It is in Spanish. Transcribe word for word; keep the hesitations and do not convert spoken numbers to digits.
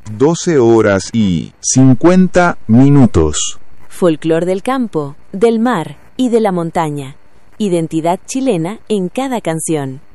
doce horas y cincuenta minutos. Folclor del campo, del mar y de la montaña. Identidad chilena en cada canción.